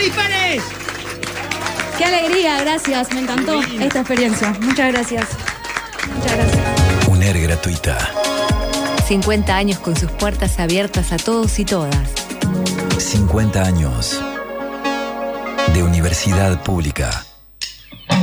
Pérez! ¡Qué alegría! Gracias, me encantó esta experiencia. Muchas gracias. Muchas gracias. UNER gratuita. 50 años con sus puertas abiertas a todos y todas. 50 años de universidad pública.